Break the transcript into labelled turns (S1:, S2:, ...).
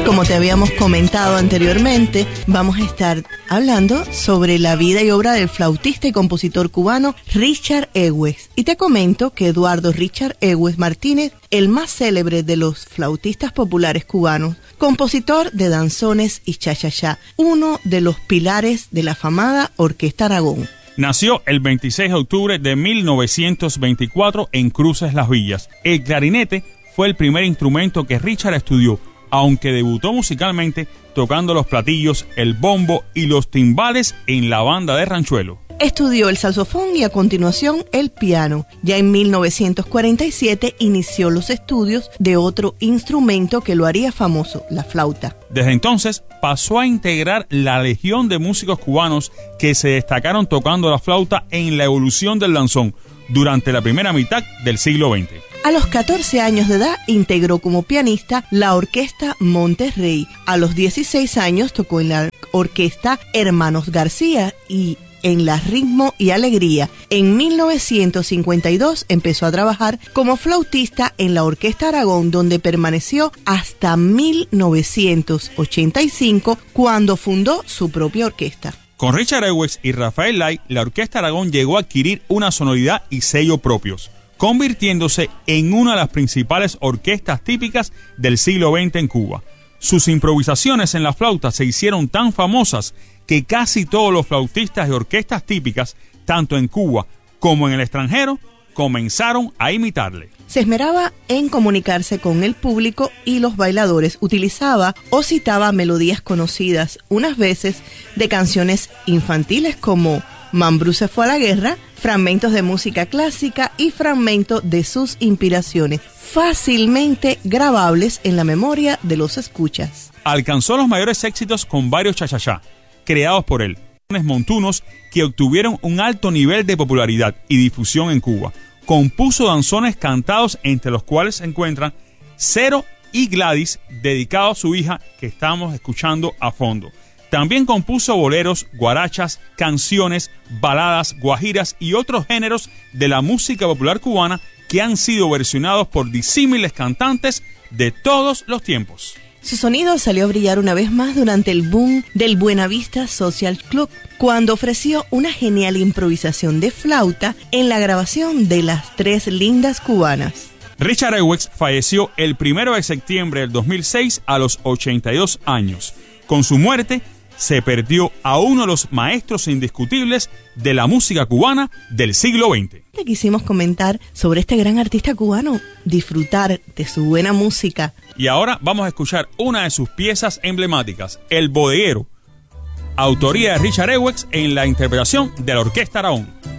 S1: Como te habíamos comentado anteriormente, vamos a estar hablando sobre la vida y obra del flautista y compositor cubano Richard Egues. Y te comento que Eduardo Richard Egues Martínez, el más célebre de los flautistas populares cubanos, compositor de danzones y cha-cha-cha, uno de los pilares de la afamada Orquesta Aragón.
S2: Nació el 26 de octubre de 1924 en Cruces Las Villas. El clarinete fue el primer instrumento que Richard estudió, aunque debutó musicalmente tocando los platillos, el bombo y los timbales en la banda de ranchuelo.
S1: Estudió el saxofón y a continuación el piano. Ya en 1947 inició los estudios de otro instrumento que lo haría famoso, la flauta.
S2: Desde entonces pasó a integrar la legión de músicos cubanos que se destacaron tocando la flauta en la evolución del danzón durante la primera mitad del siglo XX.
S1: A los 14 años de edad integró como pianista la Orquesta Monterrey. A los 16 años tocó en la Orquesta Hermanos García y en la Ritmo y Alegría. En 1952 empezó a trabajar como flautista en la Orquesta Aragón, donde permaneció hasta 1985, cuando fundó su propia orquesta.
S2: Con Richard Egues y Rafael Lai, la Orquesta Aragón llegó a adquirir una sonoridad y sello propios, convirtiéndose en una de las principales orquestas típicas del siglo XX en Cuba. Sus improvisaciones en la flauta se hicieron tan famosas que casi todos los flautistas de orquestas típicas, tanto en Cuba como en el extranjero, comenzaron a imitarle.
S1: Se esmeraba en comunicarse con el público y los bailadores. Utilizaba o citaba melodías conocidas, unas veces de canciones infantiles como Mambrú se fue a la guerra, fragmentos de música clásica y fragmentos de sus inspiraciones, fácilmente grabables en la memoria de los escuchas.
S2: Alcanzó los mayores éxitos con varios cha-cha-cha, creados por él, montunos que obtuvieron un alto nivel de popularidad y difusión en Cuba. Compuso danzones cantados, entre los cuales se encuentran Cero y Gladys, dedicado a su hija que estamos escuchando a fondo. También compuso boleros, guarachas, canciones, baladas, guajiras y otros géneros de la música popular cubana que han sido versionados por disímiles cantantes de todos los tiempos.
S1: Su sonido salió a brillar una vez más durante el boom del Buenavista Social Club, cuando ofreció una genial improvisación de flauta en la grabación de Las Tres Lindas Cubanas.
S2: Richard Egues falleció el 1 de septiembre del 2006 a los 82 años. Con su muerte, se perdió a uno de los maestros indiscutibles de la música cubana del siglo XX.
S1: Te quisimos comentar sobre este gran artista cubano, disfrutar de su buena música.
S2: Y ahora vamos a escuchar una de sus piezas emblemáticas, El Bodeguero, autoría de Richard Egues en la interpretación de la Orquesta Aragón.